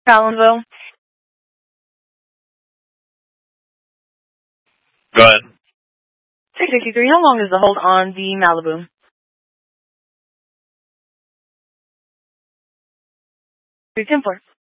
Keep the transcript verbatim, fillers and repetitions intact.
Fallonville. Go ahead. six sixty-three, how long is the hold on the Malibu? three ten four.